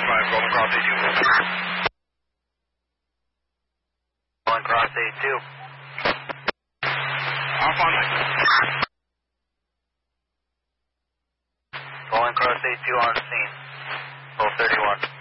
5, Golden Cross A2. Golden Cross A2. Off on it. Golden Cross A2 on scene. 1231.